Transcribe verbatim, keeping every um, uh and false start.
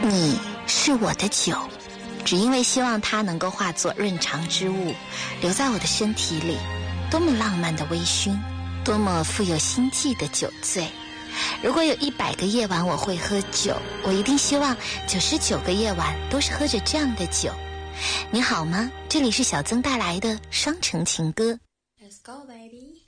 你是我的酒，只因为希望它能够化作润肠之物，留在我的身体里。多么浪漫的微醺，多么富有心计的酒醉。如果有一百个夜晚我会喝酒，我一定希望九十九个夜晚都是喝着这样的酒。你好吗？这里是小曾带来的双城情歌。 Let's go, baby.